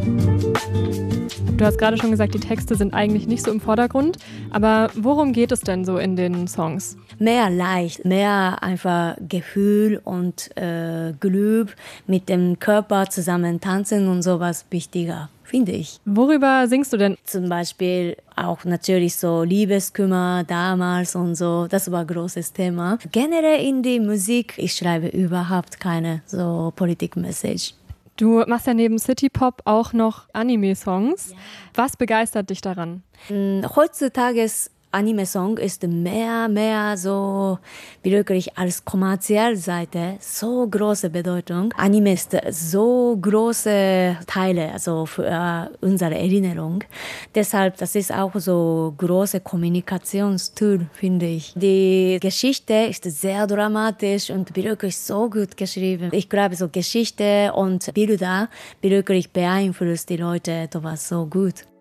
Du hast gerade schon gesagt, die Texte sind eigentlich nicht so im Vordergrund. Aber worum geht es denn so in den Songs? Mehr leicht, mehr einfach Gefühl und Glück mit dem Körper zusammen tanzen und sowas wichtiger, finde ich. Worüber singst du denn? Zum Beispiel auch natürlich so Liebeskummer damals und so, das war ein großes Thema. Generell in die Musik, ich schreibe überhaupt keine so Politik-Message. Du machst ja neben City-Pop auch noch Anime-Songs. Ja. Was begeistert dich daran? Heutzutage Anime-Song ist mehr so wie wirklich als kommerzielle Seite so große Bedeutung. Anime ist so große Teile, also für unsere Erinnerung. Deshalb, das ist auch so große Kommunikationstool, finde ich. Die Geschichte ist sehr dramatisch und wirklich so gut geschrieben. Ich glaube, so Geschichte und Bilder wirklich beeinflusst die Leute, das war so gut.